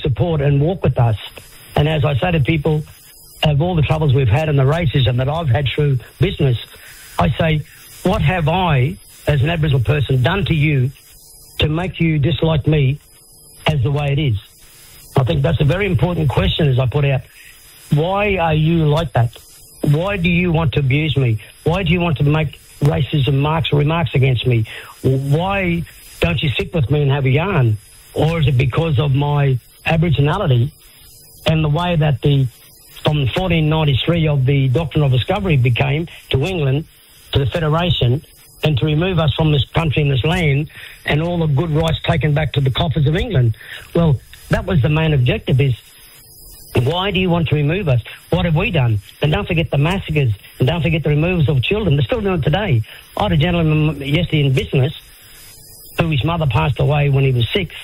support and walk with us. And as I say to people, of all the troubles we've had and the racism that I've had through business, I say, what have I, as an Aboriginal person, done to you to make you dislike me as the way it is? I think that's a very important question, as I put out. Why are you like that? Why do you want to abuse me? Why do you want to make racism remarks against me? Why don't you sit with me and have a yarn? Or is it because of my Aboriginality and the way that from 1493 of the Doctrine of Discovery became to England, to the Federation, and to remove us from this country and this land and all the good rights taken back to the coffers of England? Well, that was the main objective, is why do you want to remove us? What have we done? And don't forget the massacres, and don't forget the removals of children. They're still doing it today. I had a gentleman yesterday in business who his mother passed away when he was 6,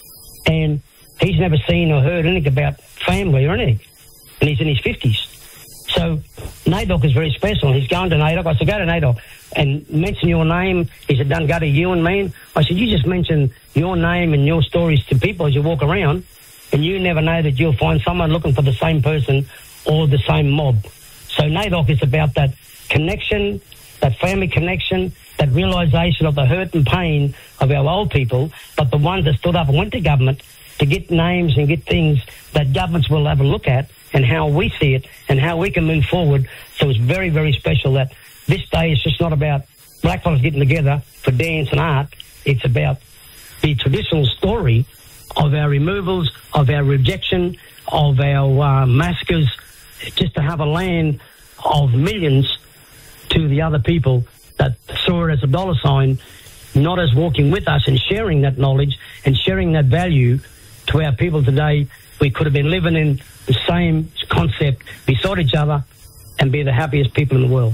and he's never seen or heard anything about family or anything, and he's in his 50s. So NAIDOC is very special. He's going to NAIDOC. I said, go to NAIDOC and mention your name. He said, don't go to you and me. I said, you just mention your name and your stories to people as you walk around, and you never know that you'll find someone looking for the same person or the same mob. So NAIDOC is about that connection, that family connection, that realisation of the hurt and pain of our old people, but the ones that stood up and went to government to get names and get things that governments will have a look at and how we see it and how we can move forward. So it's very, very special that this day is just not about blackfellas getting together for dance and art. It's about the traditional story of our removals, of our rejection, of our massacres, just to have a land of millions to the other people that saw it as a dollar sign, not as walking with us and sharing that knowledge and sharing that value to our people today. We could have been living in the same concept beside each other and be the happiest people in the world.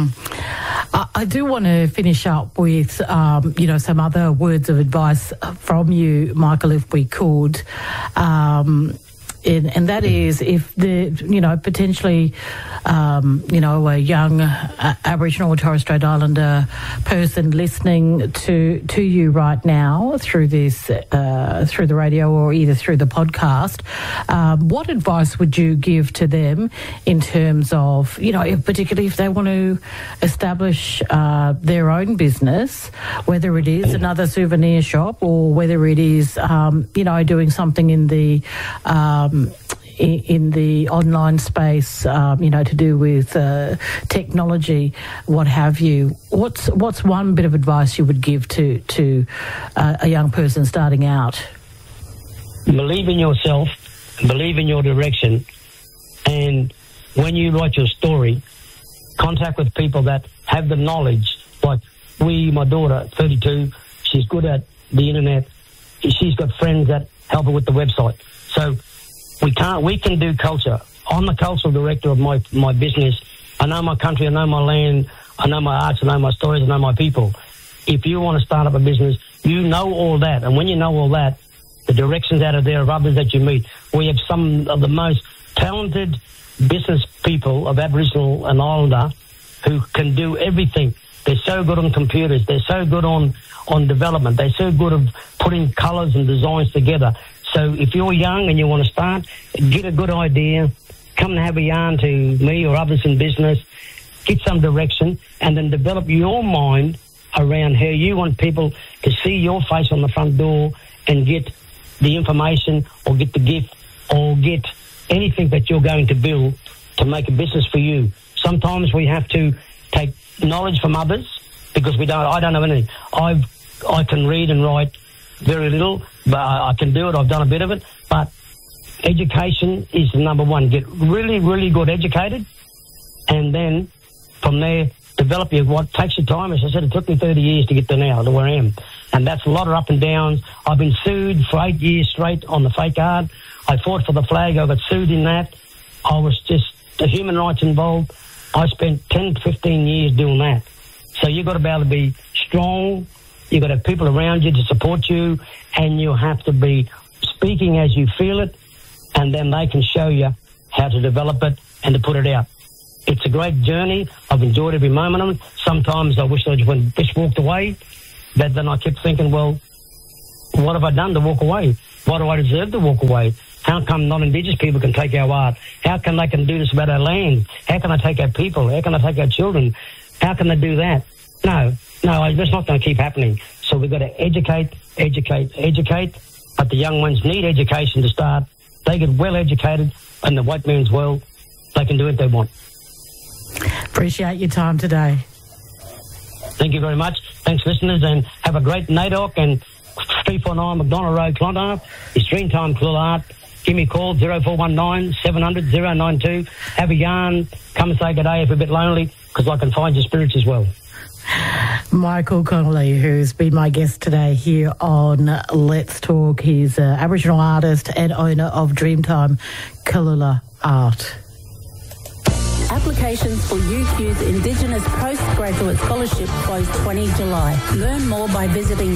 I do want to finish up with, some other words of advice from you, Michael, if we could. And that is, if potentially, a young Aboriginal or Torres Strait Islander person listening to you right now through this, through the radio or either through the podcast, what advice would you give to them in terms of, particularly if they want to establish their own business, whether it is another souvenir shop or whether it is, doing something in the online space, to do with technology, what have you. What's one bit of advice you would give to a young person starting out? Believe in yourself, believe in your direction, and when you write your story, contact with people that have the knowledge. Like my daughter, 32, she's good at the internet. She's got friends that help her with the website. So we can do culture. I'm the cultural director of my business. I know my country, I know my land, I know my arts, I know my stories, I know my people. If you want to start up a business, you know all that. And when you know all that, the directions out of there of others that you meet. We have some of the most talented business people of Aboriginal and Islander who can do everything. They're so good on computers. They're so good on development. They're so good at putting colours and designs together. So if you're young and you want to start, get a good idea, come and have a yarn to me or others in business, get some direction, and then develop your mind around how you want people to see your face on the front door and get the information or get the gift or get anything that you're going to build to make a business for you. Sometimes we have to take knowledge from others because I don't know anything. I can read and write very little, but I can do it. I've done a bit of it. But education is the number one. Get really, really good educated, and then from there, develop what takes your time. As I said, it took me 30 years to get to now, to where I am. And that's a lot of up and downs. I've been sued for 8 years straight on the fake card. I fought for the flag. I got sued in that. I was just the human rights involved. I spent 10 to 15 years doing that. So you've got to be able to be strong. You've got to have people around you to support you, and you have to be speaking as you feel it, and then they can show you how to develop it and to put it out. It's a great journey. I've enjoyed every moment of it. Sometimes I wish I just walked away, but then I kept thinking, well, what have I done to walk away? Why do I deserve to walk away? How come non-Indigenous people can take our art? How come they can do this about our land? How can they take our people? How can they take our children? How can they do that? No, that's not going to keep happening. So we've got to educate. But the young ones need education to start. They get well educated, and the white man's world, they can do what they want. Appreciate your time today. Thank you very much. Thanks, listeners, and have a great NAIDOC and 349 McDonald Road, Clontarf. It's Dreamtime Cool Art. Give me a call, 0419 700 092. Have a yarn. Come and say good day if you're a bit lonely, because I can find your spirits as well. Michael Connolly, who's been my guest today here on Let's Talk. He's an Aboriginal artist and owner of Dreamtime Kalula Art. Applications for UQ's Indigenous Postgraduate Scholarship close 20 July. Learn more by visiting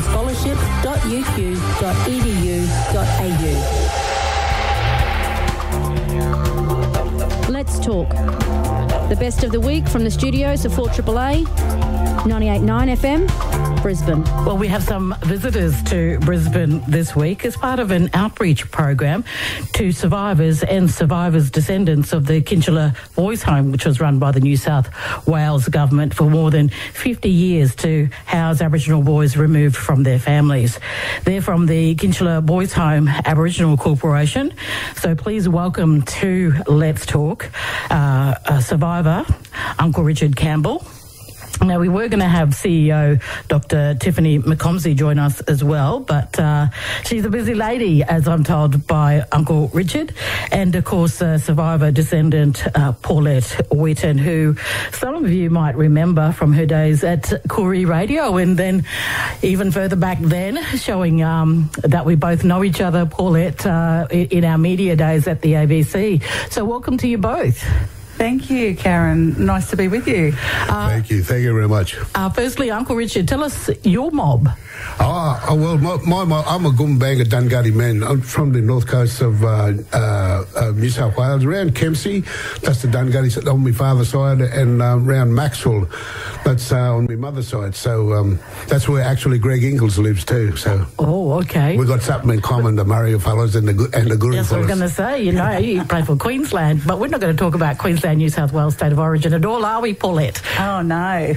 scholarship.uq.edu. Let's Talk. The best of the week from the studios of 4AAA, 98.9 FM, Brisbane. Well, we have some visitors to Brisbane this week as part of an outreach program to survivors and survivors' descendants of the Kinchela Boys Home, which was run by the New South Wales government for more than 50 years to house Aboriginal boys removed from their families. They're from the Kinchela Boys Home Aboriginal Corporation. So please welcome to Let's Talk a survivor, Uncle Richard Campbell. Now, we were going to have CEO Dr. Tiffany McComsey join us as well, but she's a busy lady, as I'm told by Uncle Richard, and, of course, survivor descendant Paulette Whitten, who some of you might remember from her days at Koori Radio, and then even further back then, showing that we both know each other, Paulette, in our media days at the ABC. So welcome to you both. Thank you, Karen. Nice to be with you. Thank you very much. Firstly, Uncle Richard, tell us your mob. Well, I'm a Gumbanga Dungari man. I'm from the north coast of New South Wales, around Kempsey. That's the Dungari on my father's side, and around Maxwell. That's on my mother's side. So that's where actually Greg Ingles lives too. So okay. We've got something in common, the Mario fellows and the Guru fellows. That's what I was going to say. You play for Queensland, but we're not going to talk about Queensland, New South Wales state of origin at all, are we, Paulette? Oh, no.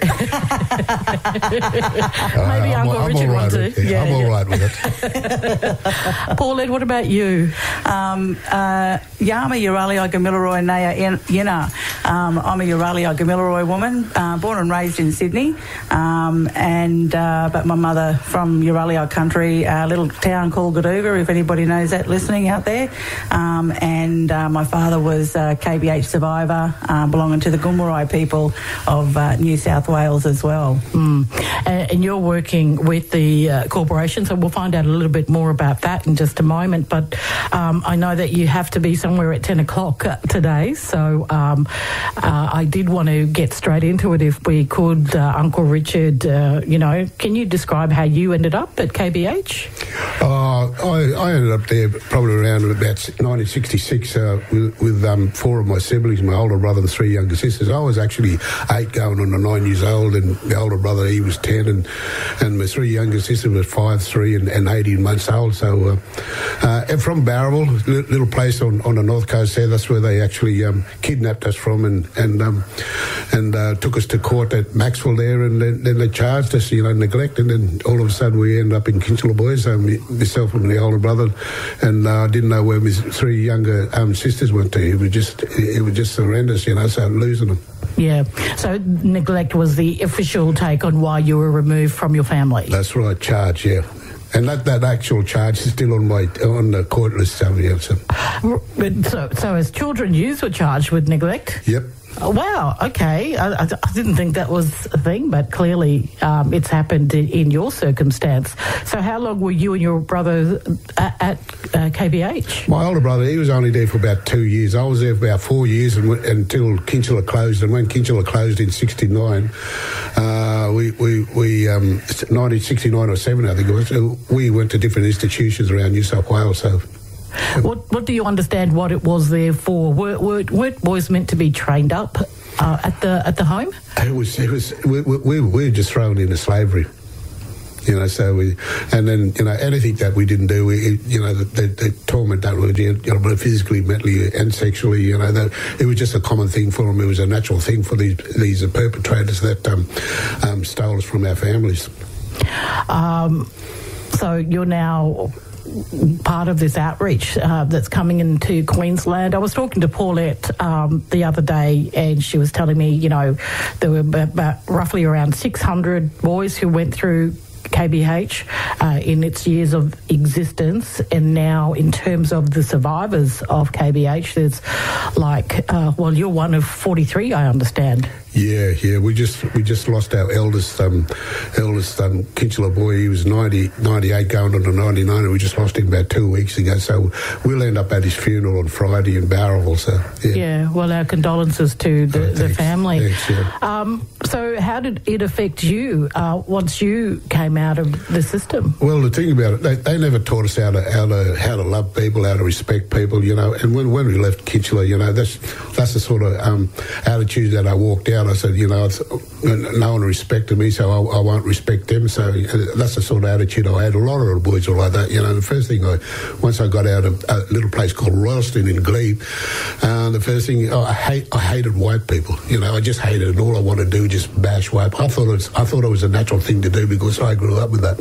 Maybe Uncle Richard wants to. Yeah, I'm all right with it. Paulette, what about you? Yama Yuralia Gamilaroi Naya Yina. I'm a Yuralia Gamilaroi woman, born and raised in Sydney, but my mother from Yuralia country, a little town called Gaduga, if anybody knows that listening out there. And my father was a KBH survivor, belonging to the Goomera people of New South Wales as well. And you're working with the corporation, so we'll find out a little bit more about that in just a moment. But I know that you have to be somewhere at 10 o'clock today, so I did want to get straight into it if we could. Uncle Richard, can you describe how you ended up at KBH? I ended up there probably around about 1966 with four of my siblings, my older brother and three younger sisters. I was actually 8 going on to 9 years old, and the older brother, he was 10, and my three younger sisters were 5, 3 and 18 months old. So and from Barraville, little place on the north coast there, that's where they actually kidnapped us from and took us to court at Maxwell there, and then they charged us, neglect, and then all of a sudden we ended up in Kinchela Boys, myself and the older brother, and I didn't know where my three younger sisters went to. It was just horrendous, so losing them. Yeah. So neglect was the official take on why you were removed from your family. That's right, charge, yeah. And that actual charge is still on the court list. So as children, you were charged with neglect? Yep. Oh, wow, okay. I didn't think that was a thing, but clearly it's happened in your circumstance. So how long were you and your brother at KBH? My older brother, he was only there for about 2 years. I was there for about 4 years until Kinchela closed. And when Kinchela closed in 69, 1969 or 7, I think it was, we went to different institutions around New South Wales, so... What do you understand what it was there for? Weren't boys meant to be trained up at the home? We were just thrown into slavery. You know, so and then, you know, anything that we didn't do, you know, the torment that we did, you know, physically, mentally, and sexually, you know, it was just a common thing for them. It was a natural thing for these perpetrators that stole us from our families. So you're now part of this outreach that's coming into Queensland. I was talking to Paulette the other day, and she was telling me, you know, there were about roughly around 600 boys who went through KBH in its years of existence, and now in terms of the survivors of KBH, there's like, well, you're one of 43, I understand. Yeah. We just lost our eldest Kinchela boy. He was 98 going on to 99, and we just lost him about 2 weeks ago. So we'll end up at his funeral on Friday in Bowraville. So yeah. Well, our condolences to the family. Thanks, yeah. So how did it affect you once you came out of the system? Well, the thing about it, they never taught us how to love people, how to respect people, you know. And when we left Kinchela, you know, that's the sort of attitude that I walked out. I said, you know, no one respected me, so I won't respect them. So that's the sort of attitude I had. A lot of the boys were like that. You know, the first thing once I got out of a little place called Royalston in Glebe, the first thing I hated white people. You know, I just hated it. All I wanted to do was just bash white. I thought it was a natural thing to do because I grew up with that.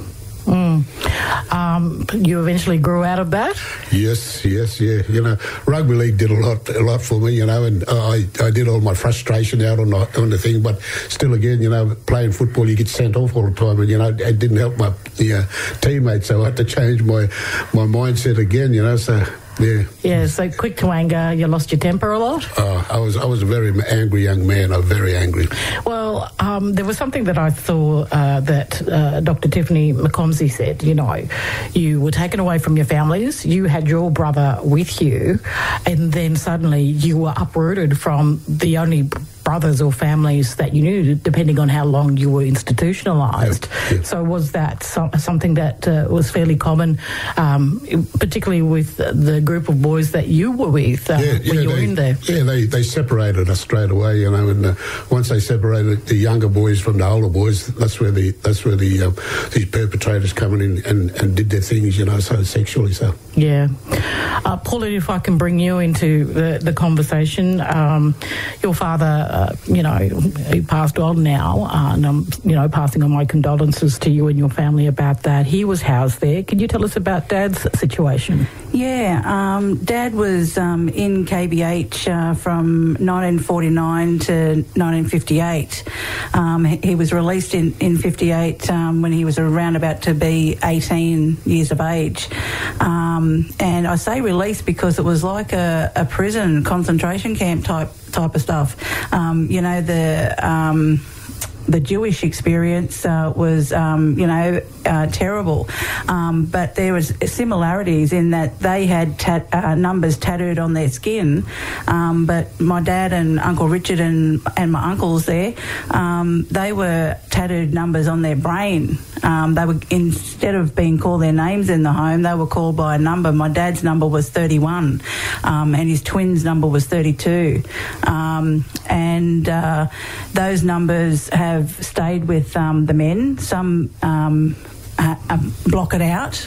You eventually grew out of that? Yes, yeah. You know, rugby league did a lot for me, you know, and I did all my frustration out on the thing, but still again, you know, playing football, you get sent off all the time, and, you know, it didn't help my teammates, so I had to change my mindset again, you know, so... Yeah, so quick to anger, you lost your temper a lot? I was a very angry young man. I was very angry. Well, there was something that I saw that Dr. Tiffany McComsey said, you know, you were taken away from your families, you had your brother with you, and then suddenly you were uprooted from the only brothers or families that you knew, depending on how long you were institutionalised. Yeah. So was that something that was fairly common, particularly with the group of boys that you were with when you were in there? Yeah, they separated us straight away, you know, and once they separated the younger boys from the older boys, that's where these perpetrators come in and did their things, you know, so sexually so. Yeah. Paulette, if I can bring you into the conversation, your father, you know, he passed on now, and I'm, you know, passing on my condolences to you and your family about that. He was housed there. Can you tell us about Dad's situation? Yeah, Dad was in KBH from 1949 to 1958. He was released in 58 when he was around about to be 18 years of age. And I say released because it was like a prison concentration camp type of stuff. You know, the Jewish experience was, you know, terrible. But there was similarities in that they had numbers tattooed on their skin. But my dad and Uncle Richard and my uncles there, they were tattooed numbers on their brain. They were, instead of being called their names in the home, they were called by a number. My dad's number was 31, and his twin's number was 32. And those numbers have stayed with the men. Some block it out.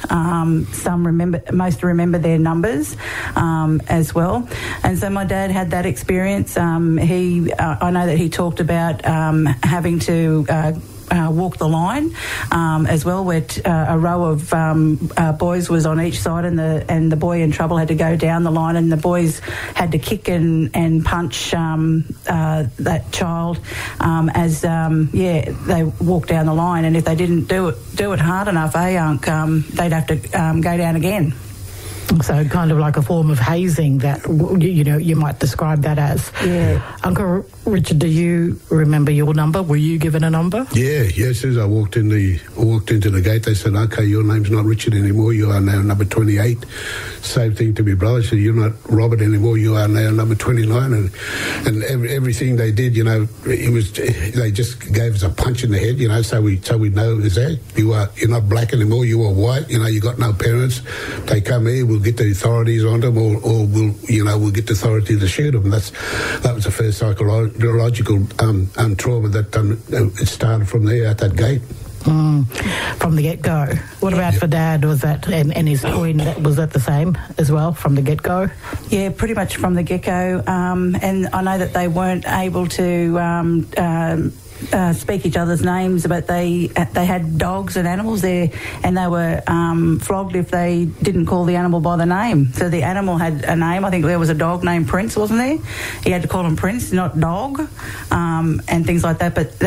Most remember their numbers as well. And so my dad had that experience. I know that he talked about having to walk the line as well, where a row of boys was on each side, and the boy in trouble had to go down the line, and the boys had to kick and punch that child as they walked down the line, and if they didn't do it hard enough, they'd have to go down again. So kind of like a form of hazing that, you know, you might describe that as. Yeah. Uncle Richard, do you remember your number? Were you given a number? Yeah. As soon as I walked into the gate, they said, "Okay, your name's not Richard anymore. You are now number 28." Same thing to my brother. So you're not Robert anymore. You are now number 29. And everything they did, you know, they just gave us a punch in the head, you know. So we know, is that you're not black anymore. You are white. You know, you got no parents. They come here. We'll get the authorities on them, or we'll get the authority to shoot them. That was the first psychological trauma that it started from there at that gate. From the get-go. What about for Dad? Was that, and his twin, was that the same as well from the get-go? Yeah, pretty much from the get-go. And I know that they weren't able to speak each other's names, but they had dogs and animals there, and they were flogged if they didn't call the animal by the name. So the animal had a name. I think there was a dog named Prince, wasn't there? He had to call him Prince, not dog, and things like that. But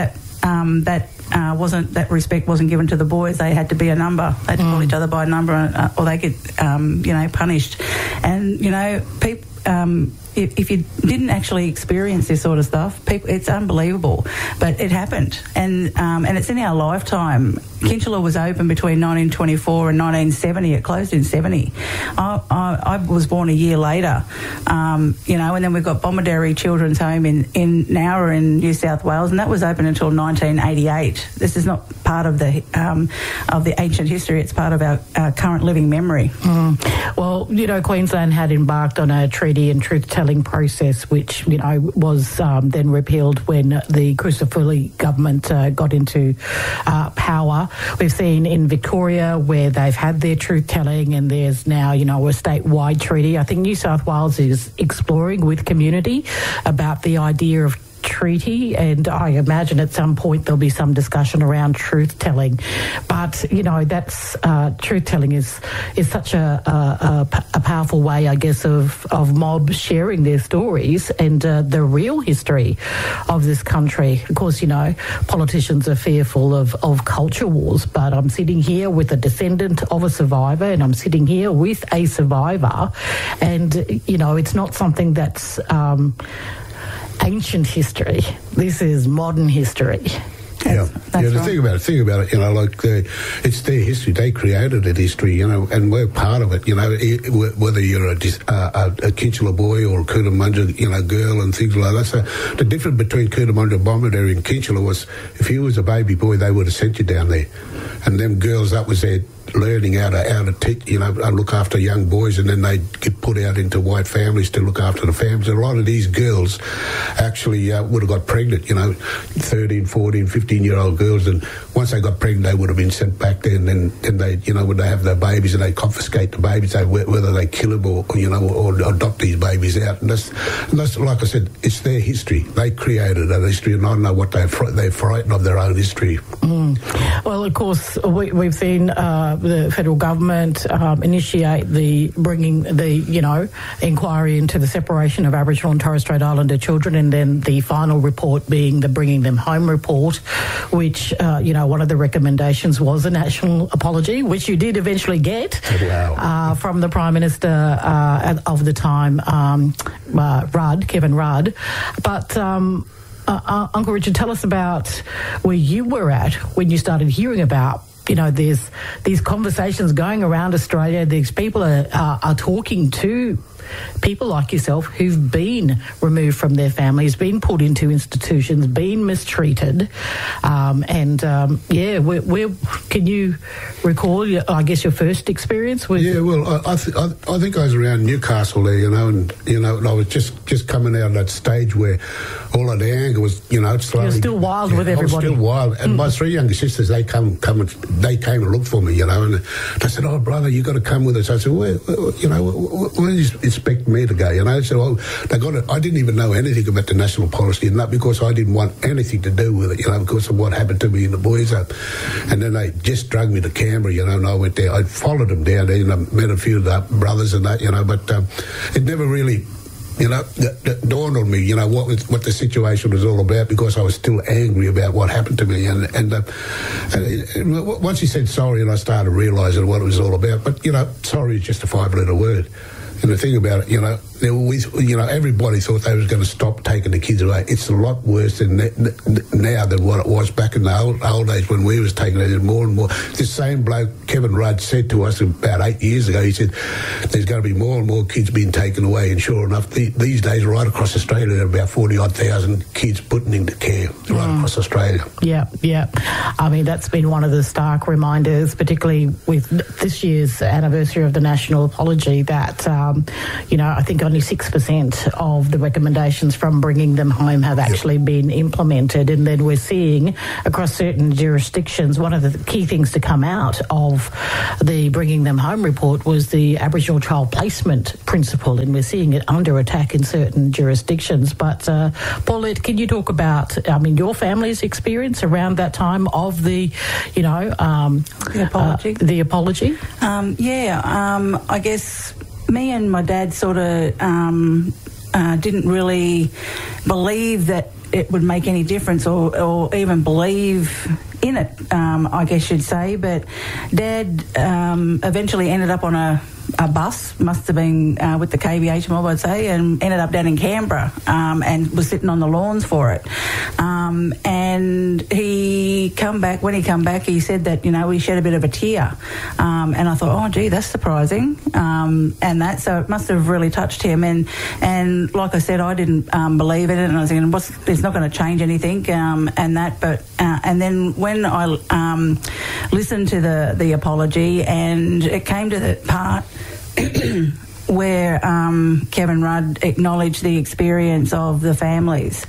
that respect wasn't given to the boys. They had to be a number. They had to call each other by a number, or they get punished. And people. If you didn't actually experience this sort of stuff, it's unbelievable. But it happened, and it's in our lifetime. Kinchela was open between 1924 and 1970. It closed in 70. I was born a year later, and then we've got Bomaderry Children's Home in Nowra in New South Wales, and that was open until 1988. This is not part of the ancient history. It's part of our current living memory. Well, Queensland had embarked on a treaty and truth-telling process, which was then repealed when the Crucifulli government got into power. We've seen in Victoria where they've had their truth-telling, and there's now, a statewide treaty. I think New South Wales is exploring with community about the idea of treaty, and I imagine at some point there'll be some discussion around truth-telling. But that's truth-telling is such a powerful way, I guess, of mob sharing their stories and the real history of this country. Of course, politicians are fearful of culture wars, but I'm sitting here with a descendant of a survivor, and I'm sitting here with a survivor, and it's not something that's ancient history. This is modern history. The thing about it, it's their history. They created that history, and we're part of it. Whether you're a Kinchela boy or a Cootamundra, girl and things like that. So the difference between Cootamundra, Bomaderry and Kinchela was, if you was a baby boy, they would have sent you down there, and them girls, that was their learning how to look after young boys, and then they get put out into white families to look after the families. A lot of these girls actually would have got pregnant, 13, 14, 15-year-old girls, and once they got pregnant, they would have been sent back there, and then they, when they have their babies, and they confiscate the babies, whether they kill them or adopt these babies out. And that's, like I said, it's their history. They created that history, and I don't know what they're frightened of their own history. Well, of course, we've seen the federal government initiate bringing the inquiry into the separation of Aboriginal and Torres Strait Islander children, and then the final report being the Bringing Them Home report, which one of the recommendations was a national apology, which you did eventually get from the Prime Minister of the time, Kevin Rudd. But Uncle Richard, tell us about where you were at when you started hearing about, there's these conversations going around Australia. These people are talking to people like yourself who've been removed from their families, been put into institutions, been mistreated, where can you recall, I guess, your first experience with? Yeah, well, I think I was around Newcastle there, and I was just coming out of that stage where all of the anger was, slowly. You're still wild with everybody. I was still wild, and my three younger sisters, they came and looked for me, and they said, "Oh, brother, you got to come with us." I said, "Where do you expect me to go?" I said, "Oh, they got it." I didn't even know anything about the national policy, and not because I didn't want anything to do with it, because of what happened to me in the boys' home. And then they just dragged me to Canberra, and I went there. I followed them down there, and I met a few of the brothers and that, but it never really, dawned on me, what the situation was all about, because I was still angry about what happened to me. And once he said sorry, and I started realising what it was all about. But sorry is just a 5-letter word. And the thing about it, everybody thought they was going to stop taking the kids away. It's a lot worse now than what it was back in the old days when we was taking it more and more. This same bloke, Kevin Rudd, said to us about 8 years ago, he said, there's going to be more and more kids being taken away. And sure enough, these days, right across Australia, there are about 40,000 kids putting into care right across Australia. Yeah. I mean, that's been one of the stark reminders, particularly with this year's anniversary of the national apology, that I think only 6% of the recommendations from bringing them home have actually been implemented. And then we're seeing across certain jurisdictions, one of the key things to come out of the Bringing Them Home report was the Aboriginal child placement principle, and we're seeing it under attack in certain jurisdictions. But Paulette, can you talk about, your family's experience around that time of the apology? The apology? I guess me and my dad sort of didn't really believe that it would make any difference or even believe in it, I guess you'd say. But Dad eventually ended up on a bus, must have been with the KBH mob, I'd say, and ended up down in Canberra and was sitting on the lawns for it. And when he come back, he said that, he shed a bit of a tear. And I thought, oh, gee, that's surprising. So it must have really touched him. And like I said, I didn't believe in it, and I was thinking, it's not going to change anything, and then when I listened to the apology, and it came to the part where Kevin Rudd acknowledged the experience of the families,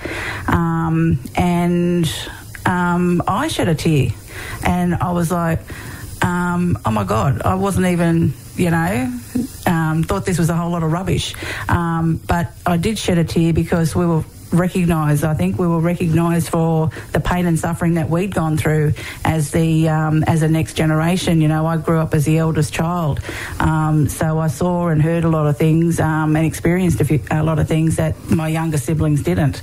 and I shed a tear, and I was like, oh my God, I wasn't even, thought this was a whole lot of rubbish, but I did shed a tear because we were recognised. I think we were recognised for the pain and suffering that we'd gone through as the next generation. I grew up as the eldest child, so I saw and heard a lot of things and experienced a lot of things that my younger siblings didn't,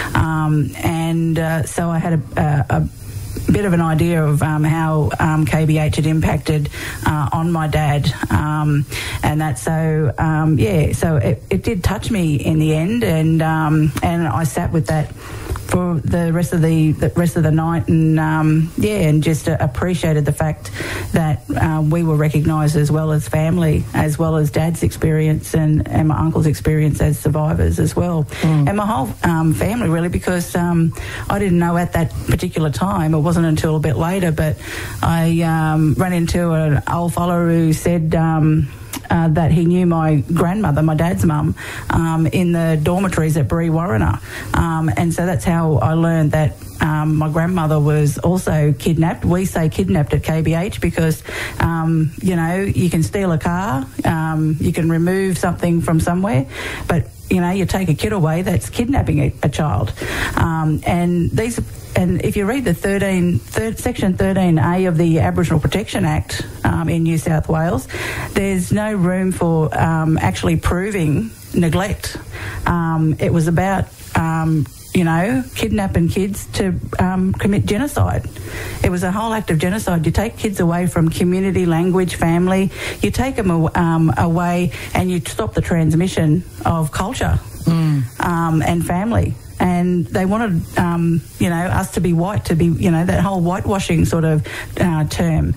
so I had a bit of an idea of how KBH had impacted on my dad, and that. So so it did touch me in the end, and I sat with that for the rest of the night, and just appreciated the fact that we were recognised as well as family, as well as Dad's experience and my uncle's experience as survivors as well, and my whole family really, because I didn't know at that particular time. It wasn't until a bit later, but I ran into an old fellow who said that he knew my grandmother, my dad's mum, in the dormitories at Brewarrina. And so that's how I learned that my grandmother was also kidnapped. We say kidnapped at KBH because, you can steal a car, you can remove something from somewhere, but, you take a kid away, that's kidnapping a child. And if you read the Section 13A of the Aboriginal Protection Act in New South Wales, there's no room for actually proving neglect. It was about, kidnapping kids to commit genocide. It was a whole act of genocide. You take kids away from community, language, family. You take them away and you stop the transmission of culture and family. And they wanted, us to be white, to be, that whole whitewashing sort of term,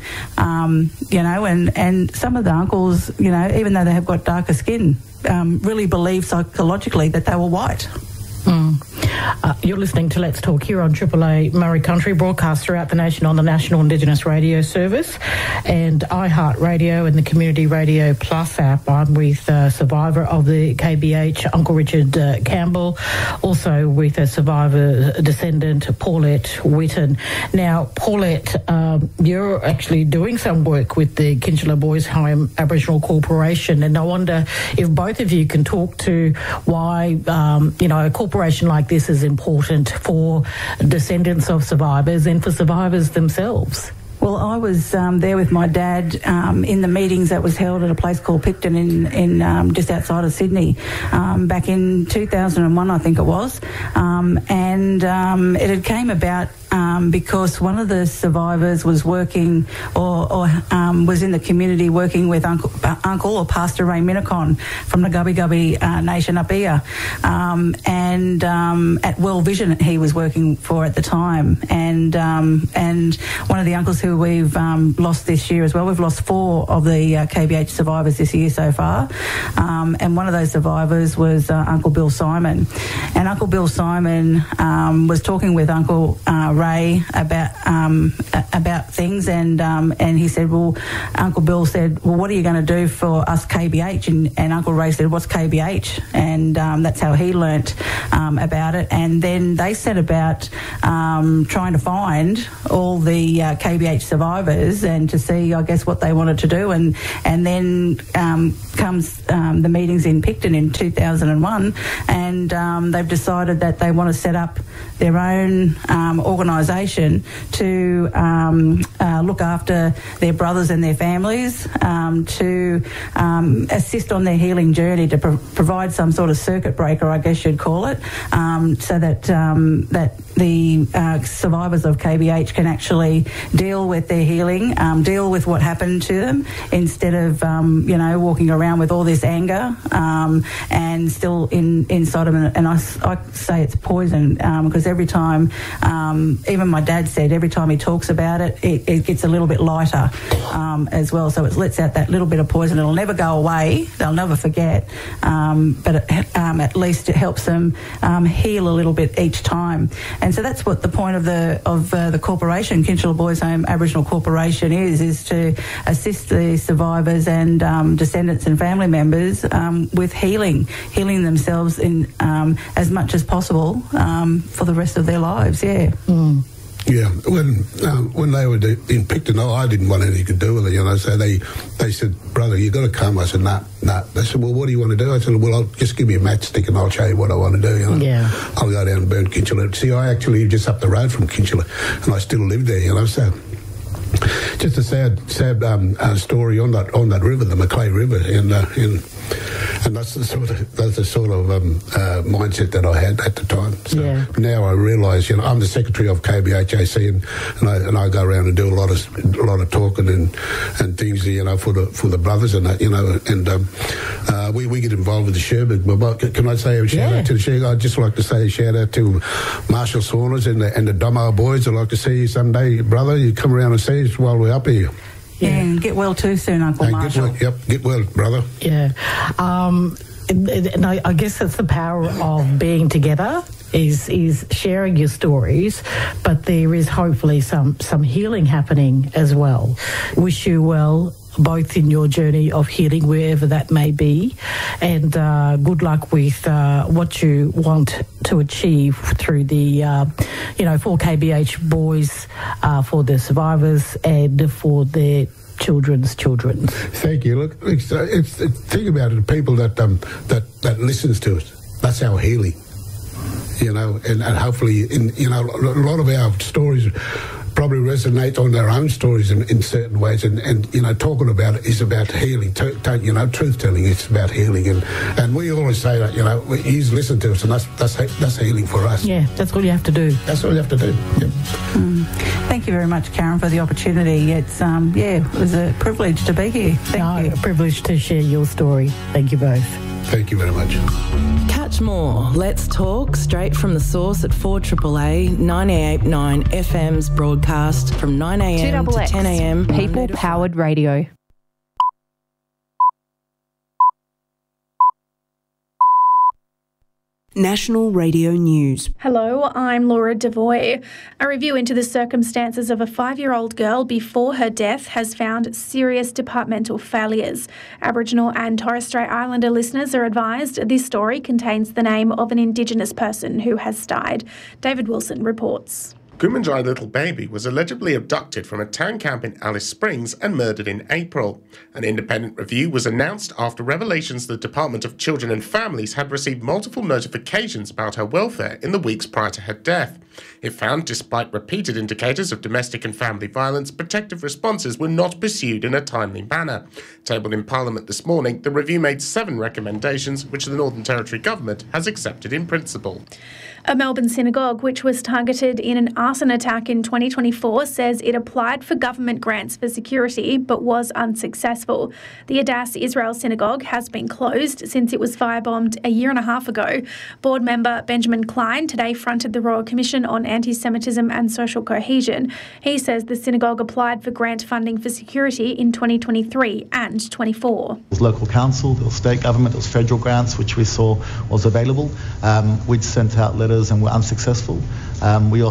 and some of the uncles, even though they have got darker skin, really believe psychologically that they were white. You're listening to Let's Talk here on Triple A Murray Country, broadcast throughout the nation on the National Indigenous Radio Service and iHeartRadio and the Community Radio Plus app. I'm with survivor of the KBH, Uncle Richard Campbell, also with a survivor descendant, Paulette Whitten. Now, Paulette, you're actually doing some work with the Kinchela Boys Home Aboriginal Corporation, and I wonder if both of you can talk to why, a corporation like this is important for descendants of survivors and for survivors themselves. Well, I was there with my dad in the meetings that was held at a place called Picton in just outside of Sydney back in 2001, I think it was, and it had came about because one of the survivors was working or was in the community working with Uncle or Pastor Ray Minnicon from the Gubbi Gubbi Nation up here, and at Well Vision he was working for at the time, and one of the uncles who we've lost this year as well. We've lost 4 of the KBH survivors this year so far, and one of those survivors was Uncle Bill Simon, and Uncle Bill Simon was talking with Uncle Ray Ray about things, and he said, well, Uncle Bill said, well, what are you going to do for us KBH? And Uncle Ray said, what's KBH? And that's how he learnt about it. And then they set about trying to find all the KBH survivors and to see, I guess, what they wanted to do. And then comes the meetings in Picton in 2001, and they've decided that they want to set up their own organisation to look after their brothers and their families, to assist on their healing journey, to provide some sort of circuit breaker, I guess you'd call it, so that that the survivors of KBH can actually deal with their healing, deal with what happened to them, instead of walking around with all this anger and still inside them. And I say it's poison, because every time, even my dad said, every time he talks about it, it gets a little bit lighter as well. So it lets out that little bit of poison. It'll never go away. They'll never forget. But at least it helps them heal a little bit each time. And so that's what the point of the corporation, Kinchela Boys Home Aboriginal Corporation, is to assist the survivors and descendants and family members with healing themselves in as much as possible for the rest of their lives. Yeah. Mm. Yeah, when they were in Picton, I didn't want anything to do with it, so they said, brother, you got to come. I said, nah. They said, well, what do you want to do? I said, well, I'll just give me a matchstick and I'll show you what I want to do, Yeah. I'll go down and burn Kinchela. See, I actually live just up the road from Kinchela, and I still live there, so... Just a sad story on that river, the Macleay River, and that's the sort of mindset that I had at the time. So now I realise, I'm the secretary of KBHAC, and I go around and do a lot of talking and things, for the brothers and that, and we get involved with the Sherbet. Can I say a shout out to the Sherbet? I'd just like to say a shout out to Marshall Saunders and the Domo boys. I'd like to see you someday, brother. You come around and see us while we're up here. Yeah, and get well too soon, Uncle Marshall. Get well, brother. Yeah. And I guess that's the power of being together, is sharing your stories, but there is hopefully some healing happening as well. Wish you well both in your journey of healing, wherever that may be, and good luck with what you want to achieve through the, for KBH Boys, for the survivors and for their children's children. Thank you. Look, think about it. The people that listens to us, that's our healing. And hopefully, a lot of our stories probably resonate on their own stories in certain ways, and talking about it is about healing. Truth telling is about healing, and we always say that he's listened to us, and that's healing for us. Yeah, that's all you have to do. That's all you have to do. Yep. Thank you very much, Karen, for the opportunity. It's it was a privilege to be here. Thank you. A privilege to share your story. Thank you both. Thank you very much. Catch more Let's Talk straight from the source at 4AAA 98.9 FM's broadcast from 9 a.m. to 10 a.m. People-powered radio. National Radio News. Hello, I'm Laura Devoy. A review into the circumstances of a 5-year-old girl before her death has found serious departmental failures. Aboriginal and Torres Strait Islander listeners are advised this story contains the name of an Indigenous person who has died. David Wilson reports. Kumanjai Little Baby was allegedly abducted from a town camp in Alice Springs and murdered in April. An independent review was announced after revelations the Department of Children and Families had received multiple notifications about her welfare in the weeks prior to her death. It found, despite repeated indicators of domestic and family violence, protective responses were not pursued in a timely manner. Tabled in Parliament this morning, the review made 7 recommendations, which the Northern Territory Government has accepted in principle. A Melbourne synagogue, which was targeted in an arson attack in 2024, says it applied for government grants for security but was unsuccessful. The Adass Israel Synagogue has been closed since it was firebombed a year and a half ago. Board member Benjamin Klein today fronted the Royal Commission on Anti-Semitism and Social Cohesion. He says the synagogue applied for grant funding for security in 2023 and 24. There was local council, there was state government, there was federal grants, which we saw was available. We'd sent out letters and were unsuccessful. We also sent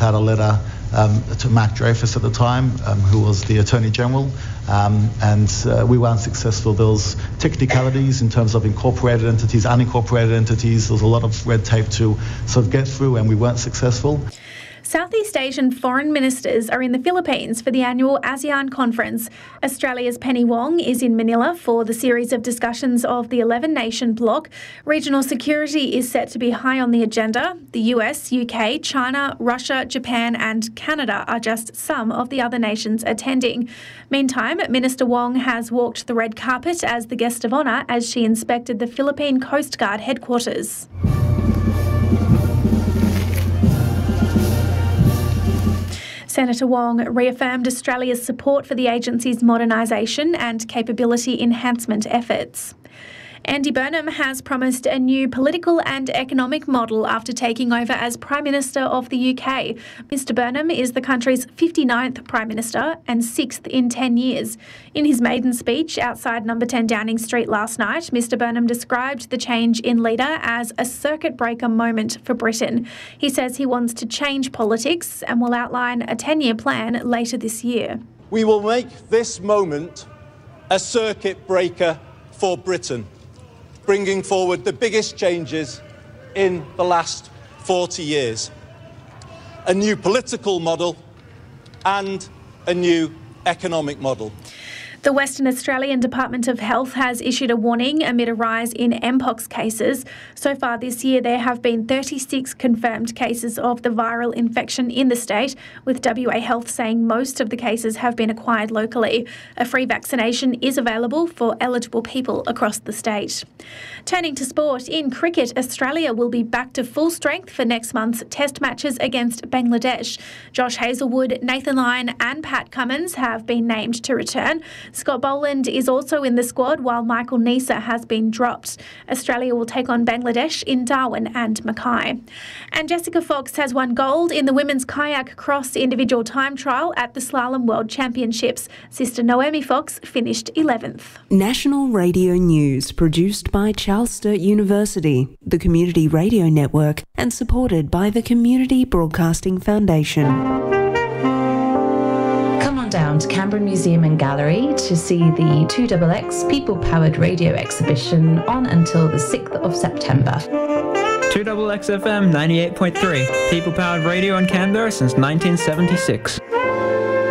out a letter to Mark Dreyfus at the time, who was the Attorney General, and we were unsuccessful. There was technicalities in terms of incorporated entities, unincorporated entities. There was a lot of red tape to sort of get through, and we weren't successful. Southeast Asian foreign ministers are in the Philippines for the annual ASEAN conference. Australia's Penny Wong is in Manila for the series of discussions of the 11-nation bloc. Regional security is set to be high on the agenda. The US, UK, China, Russia, Japan and Canada are just some of the other nations attending. Meantime, Minister Wong has walked the red carpet as the guest of honour as she inspected the Philippine Coast Guard headquarters. Senator Wong reaffirmed Australia's support for the agency's modernisation and capability enhancement efforts. Andy Burnham has promised a new political and economic model after taking over as Prime Minister of the UK. Mr Burnham is the country's 59th Prime Minister and 6th in 10 years. In his maiden speech outside number 10 Downing Street last night, Mr Burnham described the change in leader as a circuit breaker moment for Britain. He says he wants to change politics and will outline a 10-year plan later this year. We will make this moment a circuit breaker for Britain, bringing forward the biggest changes in the last 40 years. A new political model and a new economic model. The Western Australian Department of Health has issued a warning amid a rise in Mpox cases. So far this year, there have been 36 confirmed cases of the viral infection in the state, with WA Health saying most of the cases have been acquired locally. A free vaccination is available for eligible people across the state. Turning to sport, in cricket, Australia will be back to full strength for next month's Test matches against Bangladesh. Josh Hazlewood, Nathan Lyon and Pat Cummins have been named to return. Scott Boland is also in the squad, while Michael Neser has been dropped. Australia will take on Bangladesh in Darwin and Mackay. And Jessica Fox has won gold in the women's kayak cross individual time trial at the Slalom World Championships. Sister Naomi Fox finished 11th. National Radio News, produced by Charles Sturt University, the Community Radio Network, and supported by the Community Broadcasting Foundation. Down to Canberra Museum and Gallery to see the 2XX People Powered Radio exhibition on until the 6th of September. 2XX FM 98.3, People Powered Radio in Canberra since 1976.